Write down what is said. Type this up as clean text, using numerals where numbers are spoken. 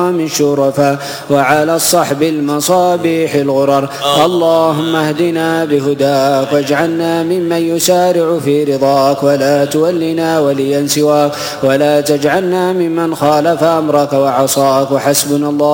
الشرفاء وعلى الصحب المصابيح الغرر. اللهم اهدنا بهداك واجعلنا ممن يسارع في رضاك ولا تولنا وليا سواك ولا تجعلنا ممن خالف أمرك وعصاك. وحسبنا الله